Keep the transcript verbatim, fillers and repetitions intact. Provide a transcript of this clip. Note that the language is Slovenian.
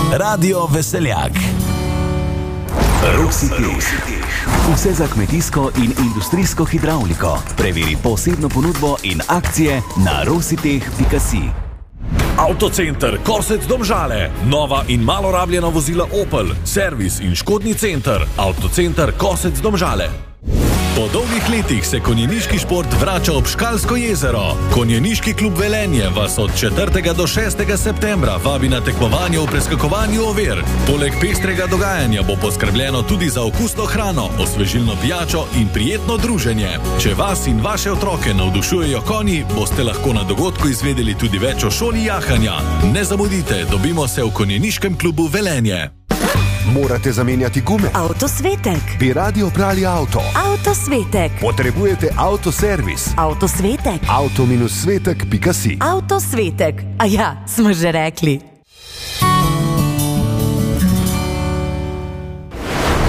Radio Veseljak. Rositeh. Vse za kmetijsko in industrijsko hidravliko. Preveri posebno ponudbo in akcije na rositeh pika si. Avtocenter Kosec Domžale. Nova in malo rabljena vozila Opel. Servis in škodni center. Avtocenter Kosec Domžale. Po dolgih letih se konjeniški šport vrača ob Škalsko jezero. Konjeniški klub Velenje vas od četrtega do šestega septembra vabi na tekmovanje v preskakovanju ovir. Poleg pestrega dogajanja bo poskrbljeno tudi za okusno hrano, osvežilno pijačo in prijetno druženje. Če vas in vaše otroke navdušujejo konji, boste lahko na dogodku izvedeli tudi več o šoli jahanja. Ne zamudite, dobimo se v konjeniškem klubu Velenje. Morate zamenjati gume? Avtosvetek. Bi radi oprali avto? Avtosvetek. Potrebujete avtoservis? Avtosvetek. avto dash svetek pika si. Avtosvetek. A ja, smo že rekli.